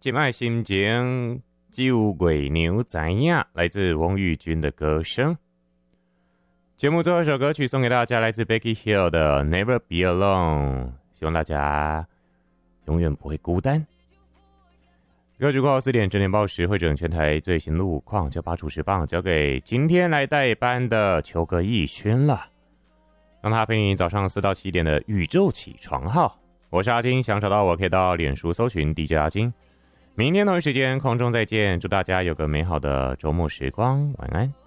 今麦心情只有鬼牛知影，来自翁玉君的歌声。节目最后一首歌曲送给大家，来自 Becky Hill 的 Never Be Alone， 希望大家永远不会孤单。歌曲过后4点整点报时，会整全台最新路况，就把主持棒交给今天来代班的邱哥逸轩了，让他陪你早上4到7点的宇宙起床号。我是阿金，想找到我可以到脸书搜寻 DJ 阿金。明天同一时间空中再见，祝大家有个美好的周末时光，晚安。